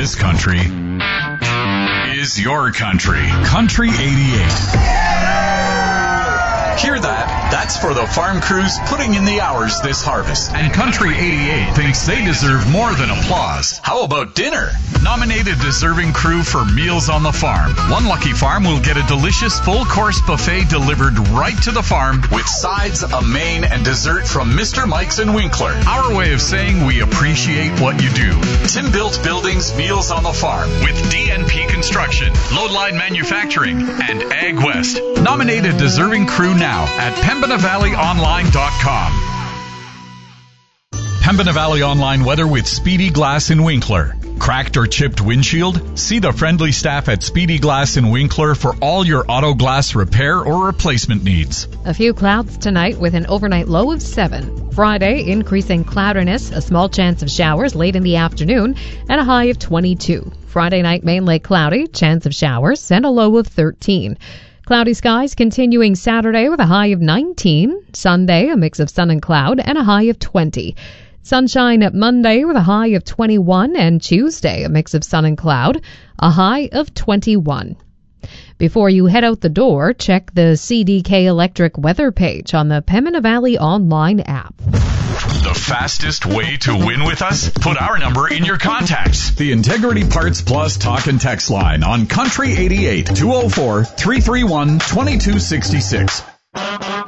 this country is your country. Country 88. Hear that? That's for the farm crews putting in the hours this harvest. And Country 88 thinks they deserve more than applause. How about dinner? Nominate a deserving crew for Meals on the Farm. One lucky farm will get a delicious full-course buffet delivered right to the farm with sides, a main, and dessert from Mr. Mike's in Winkler. Our way of saying we appreciate what you do. Tim Built Buildings, Meals on the Farm. With DNP Construction, Loadline Manufacturing, and Ag West. Nominate a deserving crew now at PembinaValleyOnline.com. Pembina Valley Online weather with Speedy Glass in Winkler. Cracked or chipped windshield? See the friendly staff at Speedy Glass in Winkler for all your auto glass repair or replacement needs. A few clouds tonight with an overnight low of 7. Friday, increasing cloudiness, a small chance of showers late in the afternoon, and a high of 22. Friday night mainly cloudy, chance of showers, and a low of 13. Cloudy skies continuing Saturday with a high of 19. Sunday, a mix of sun and cloud and a high of 20. Sunshine at Monday with a high of 21, and Tuesday, a mix of sun and cloud, a high of 21. Before you head out the door, check the CDK Electric weather page on the Pembina Valley Online app. The fastest way to win with us? Put our number in your contacts. The Integrity Parts Plus talk and text line on Country 88 204-331-2266.